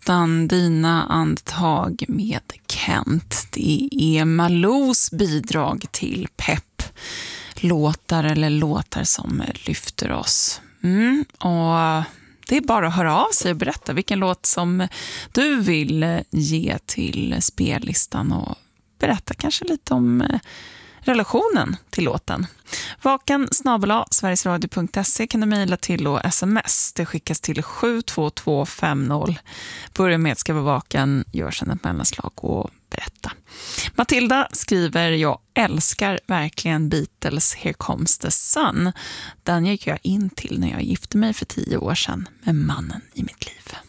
låten Dina andetag med Kent. Det är Malous bidrag till pepp. Låtar som lyfter oss. Och det är bara att höra av sig och berätta vilken låt som du vill ge till spellistan och berätta kanske lite om relationen till låten. vaken@sverigesradio.se kan du mejla till och sms. Det skickas till 72250. Börja med att skriva vaken, gör sedan ett mellanslag och berätta. Matilda skriver: jag älskar verkligen Beatles Here Comes the Sun. Den gick jag in till när jag gifte mig för 10 år sedan med mannen i mitt liv.